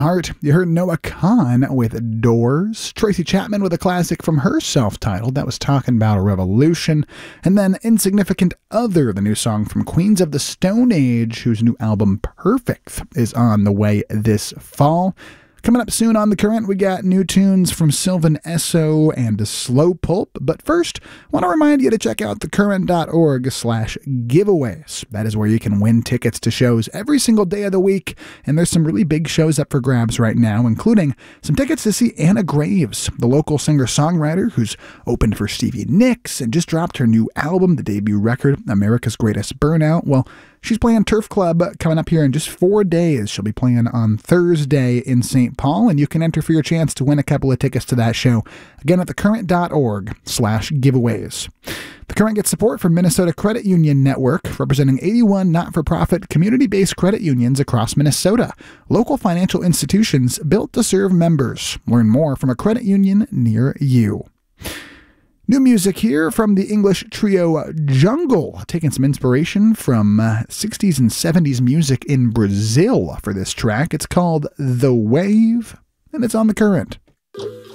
Heart, you heard Noah Kahan with Doors, Tracy Chapman with a classic from her self-titled that was talking about a revolution, and then Insignificant Other, the new song from Queens of the Stone Age, whose new album Perfect is on the way this fall. Coming up soon on The Current, we got new tunes from Sylvan Esso and Slow Pulp. But first, I want to remind you to check out thecurrent.org/giveaways. That is where you can win tickets to shows every single day of the week. And there's some really big shows up for grabs right now, including some tickets to see Anna Graves, the local singer-songwriter who's opened for Stevie Nicks and just dropped her new album, the debut record, America's Greatest Burnout. Well, she's playing Turf Club coming up here in just 4 days. She'll be playing on Thursday in St. Paul, and you can enter for your chance to win a couple of tickets to that show. Again, at thecurrent.org/giveaways. The Current gets support from Minnesota Credit Union Network, representing 81 not-for-profit community-based credit unions across Minnesota. Local financial institutions built to serve members. Learn more from a credit union near you. New music here from the English trio Jungle, taking some inspiration from 60s and 70s music in Brazil for this track. It's called The Wave, and it's on The Current.